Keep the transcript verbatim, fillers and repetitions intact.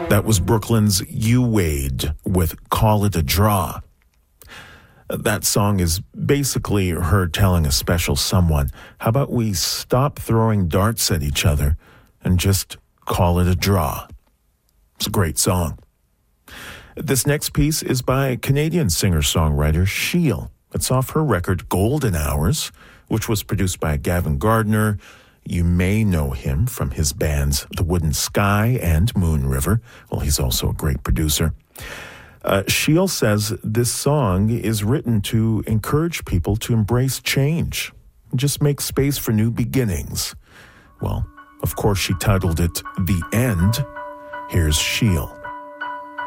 That was Brooklyn's You Wade with Call It a Draw. That song is basically her telling a special someone, how about we stop throwing darts at each other and just call it a draw? It's a great song. This next piece is by Canadian singer-songwriter Sheil. It's off her record Golden Hours, which was produced by Gavin Gardner. You may know him from his bands The Wooden Sky and Moon River. Well, he's also a great producer. Uh, Sheil says this song is written to encourage people to embrace change, just make space for new beginnings. Well, of course, she titled it The End. Here's Sheil.